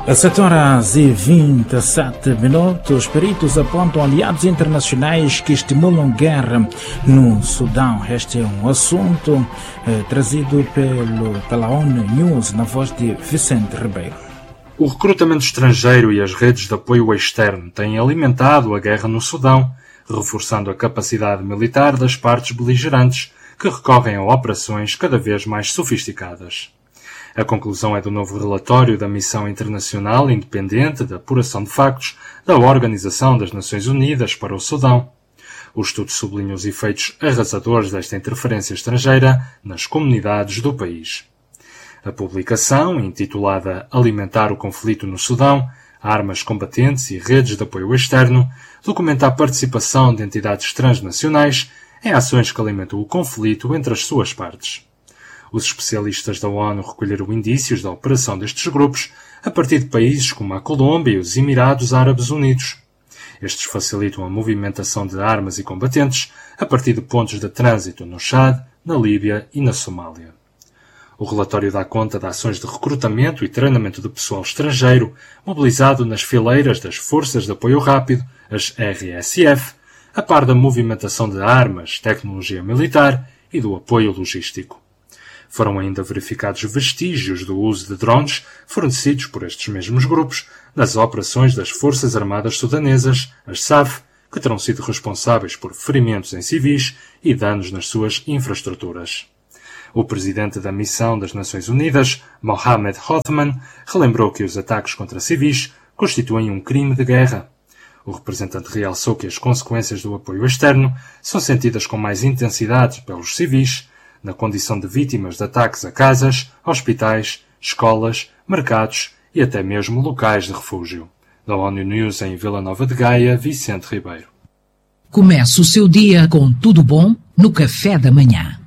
A 7h27, peritos apontam aliados internacionais que estimulam guerra no Sudão. Este é um assunto trazido pela ONU News na voz de Vicente Ribeiro. O recrutamento estrangeiro e as redes de apoio externo têm alimentado a guerra no Sudão, reforçando a capacidade militar das partes beligerantes que recorrem a operações cada vez mais sofisticadas. A conclusão é do novo relatório da Missão Internacional Independente de Apuração de Factos da Organização das Nações Unidas para o Sudão. O estudo sublinha os efeitos arrasadores desta interferência estrangeira nas comunidades do país. A publicação, intitulada Alimentar o Conflito no Sudão, Armas Combatentes e Redes de Apoio Externo, documenta a participação de entidades transnacionais em ações que alimentam o conflito entre as suas partes. Os especialistas da ONU recolheram indícios da operação destes grupos a partir de países como a Colômbia e os Emirados Árabes Unidos. Estes facilitam a movimentação de armas e combatentes a partir de pontos de trânsito no Chad, na Líbia e na Somália. O relatório dá conta de ações de recrutamento e treinamento de pessoal estrangeiro mobilizado nas fileiras das Forças de Apoio Rápido, as RSF, a par da movimentação de armas, tecnologia militar e do apoio logístico. Foram ainda verificados vestígios do uso de drones fornecidos por estes mesmos grupos nas operações das Forças Armadas Sudanesas, as SAF, que terão sido responsáveis por ferimentos em civis e danos nas suas infraestruturas. O presidente da Missão das Nações Unidas, Mohamed Othman, relembrou que os ataques contra civis constituem um crime de guerra. O representante realçou que as consequências do apoio externo são sentidas com mais intensidade pelos civis, na condição de vítimas de ataques a casas, hospitais, escolas, mercados e até mesmo locais de refúgio. Da ONU News em Vila Nova de Gaia, Vicente Ribeiro. Comece o seu dia com tudo bom no café da manhã.